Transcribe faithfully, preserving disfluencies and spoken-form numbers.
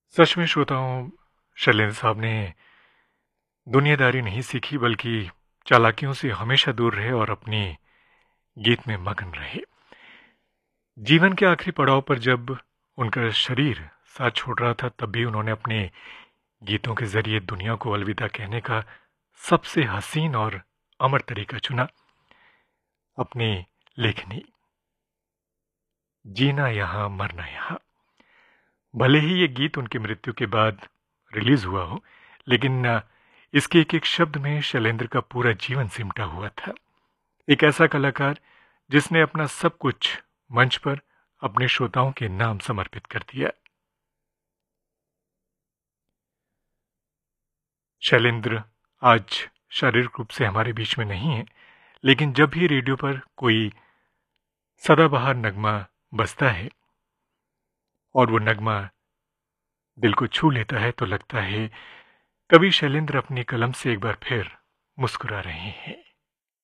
सच में श्रोताओं, शैलेंद्र साहब ने दुनियादारी नहीं सीखी बल्कि चालाकियों से हमेशा दूर रहे और अपनी गीत में मगन रहे। जीवन के आखिरी पड़ाव पर जब उनका शरीर साथ छोड़ रहा था तब भी उन्होंने अपने गीतों के जरिए दुनिया को अलविदा कहने का सबसे हसीन और अमर तरीका चुना। अपनी लेखनी जीना यहाँ मरना यहाँ। भले ही ये गीत उनकी मृत्यु के बाद रिलीज हुआ हो, लेकिन इसके एक एक शब्द में शैलेंद्र का पूरा जीवन सिमटा हुआ था। एक ऐसा कलाकार जिसने अपना सब कुछ मंच पर अपने श्रोताओं के नाम समर्पित कर दिया। शैलेंद्र आज शारीरिक रूप से हमारे बीच में नहीं है, लेकिन जब भी रेडियो पर कोई सदाबहार नगमा बजता है और वो नगमा दिल को छू लेता है तो लगता है कवि शैलेंद्र अपनी कलम से एक बार फिर मुस्कुरा रहे हैं।